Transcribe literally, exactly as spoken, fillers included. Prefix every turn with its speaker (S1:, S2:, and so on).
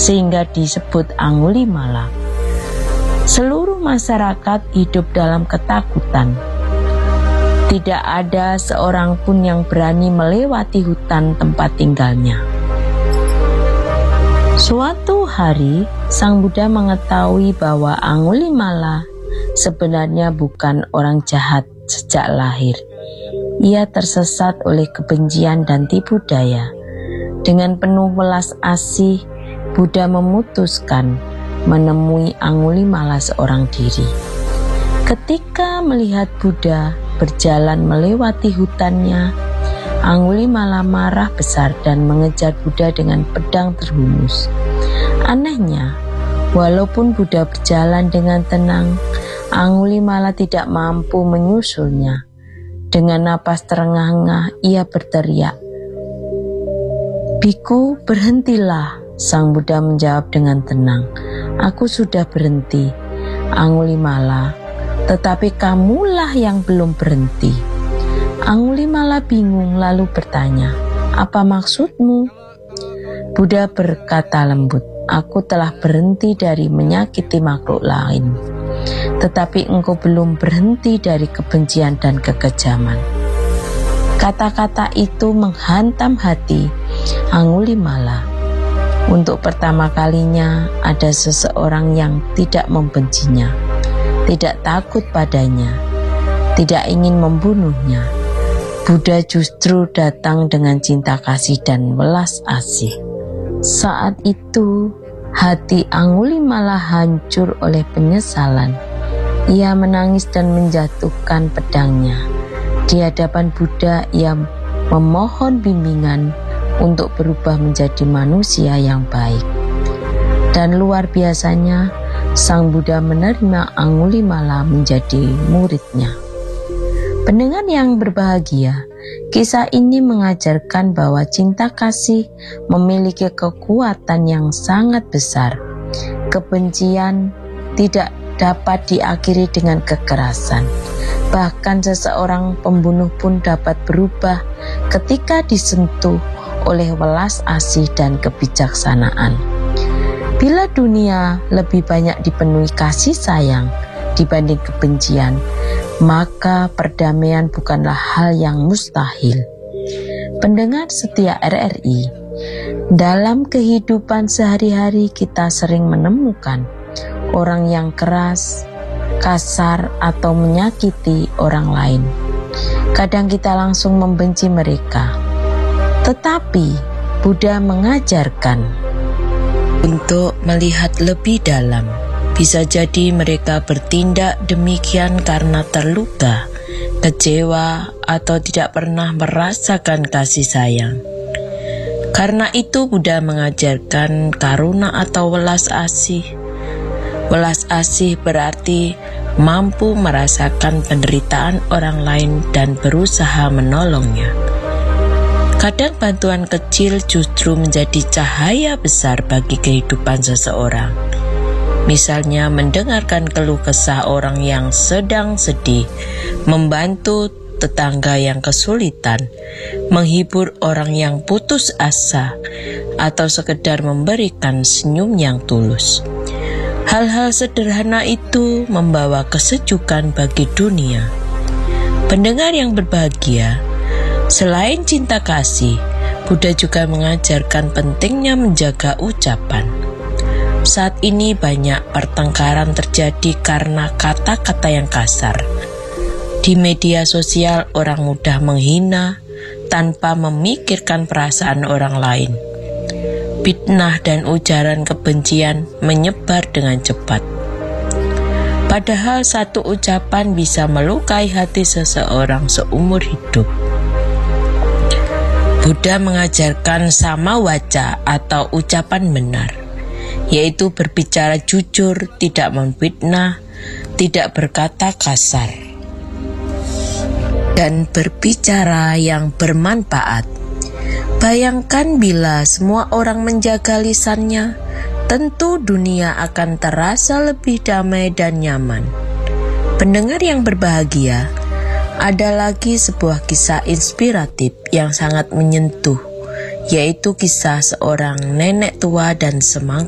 S1: sehingga disebut Angulimala. Seluruh masyarakat hidup dalam ketakutan. Tidak ada seorang pun yang berani melewati hutan tempat tinggalnya. Suatu hari, Sang Buddha mengetahui bahwa Angulimala sebenarnya bukan orang jahat sejak lahir. Ia tersesat oleh kebencian dan tipu daya. Dengan penuh welas asih, Buddha memutuskan menemui Angulimala seorang diri. Ketika melihat Buddha berjalan melewati hutannya, Angulimala marah besar dan mengejar Buddha dengan pedang terhunus. Anehnya, walaupun Buddha berjalan dengan tenang, Angulimala tidak mampu menyusulnya. Dengan napas terengah-engah, ia berteriak, "Biku, berhentilah." Sang Buddha menjawab dengan tenang, "Aku sudah berhenti, Angulimala, tetapi kamulah yang belum berhenti." Angulimala bingung lalu bertanya, "Apa maksudmu?" Buddha berkata lembut, "Aku telah berhenti dari menyakiti makhluk lain, tetapi engkau belum berhenti dari kebencian dan kekejaman." Kata-kata itu menghantam hati Angulimala. Untuk pertama kalinya ada seseorang yang tidak membencinya, tidak takut padanya, tidak ingin membunuhnya. Buddha justru datang dengan cinta kasih dan welas asih. Saat itu hati Angulimala hancur oleh penyesalan. Ia menangis dan menjatuhkan pedangnya. Di hadapan Buddha ia memohon bimbingan untuk berubah menjadi manusia yang baik. Dan luar biasanya, Sang Buddha menerima Angulimala menjadi muridnya. Pendengar yang berbahagia, kisah ini mengajarkan bahwa cinta kasih memiliki kekuatan yang sangat besar. Kebencian tidak dapat diakhiri dengan kekerasan. Bahkan seseorang pembunuh pun dapat berubah ketika disentuh oleh welas asih dan kebijaksanaan. Bila dunia lebih banyak dipenuhi kasih sayang dibanding kebencian, maka perdamaian bukanlah hal yang mustahil. Pendengar setia R R I, dalam kehidupan sehari-hari kita sering menemukan orang yang keras, kasar, atau menyakiti orang lain. Kadang kita langsung membenci mereka. Tetapi Buddha mengajarkan untuk melihat lebih dalam. Bisa jadi mereka bertindak demikian karena terluka, kecewa, atau tidak pernah merasakan kasih sayang. Karena itu Buddha mengajarkan karuna atau welas asih. Welas asih berarti mampu merasakan penderitaan orang lain dan berusaha menolongnya. Kadang bantuan kecil justru menjadi cahaya besar bagi kehidupan seseorang. Misalnya mendengarkan keluh kesah orang yang sedang sedih, membantu tetangga yang kesulitan, menghibur orang yang putus asa, atau sekedar memberikan senyum yang tulus. Hal-hal sederhana itu membawa kesejukan bagi dunia. Pendengar yang berbahagia, selain cinta kasih, Buddha juga mengajarkan pentingnya menjaga ucapan. Saat ini banyak pertengkaran terjadi karena kata-kata yang kasar. Di media sosial orang mudah menghina tanpa memikirkan perasaan orang lain. Fitnah dan ujaran kebencian menyebar dengan cepat. Padahal satu ucapan bisa melukai hati seseorang seumur hidup. Buddha mengajarkan sama waca atau ucapan benar, yaitu berbicara jujur, tidak memfitnah, tidak berkata kasar, dan berbicara yang bermanfaat. Bayangkan bila semua orang menjaga lisannya, tentu dunia akan terasa lebih damai dan nyaman. Pendengar yang berbahagia, ada lagi sebuah kisah inspiratif yang sangat menyentuh, yaitu kisah seorang nenek tua dan semangka